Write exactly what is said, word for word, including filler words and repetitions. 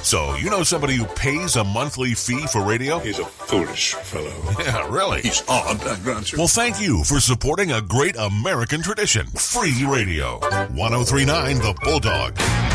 So, you know somebody who pays a monthly fee for radio? He's a foolish fellow. Yeah, really? He's odd, that grants you. Well, thank you for supporting a great American tradition. Free radio. ten thirty-nine The Bulldog.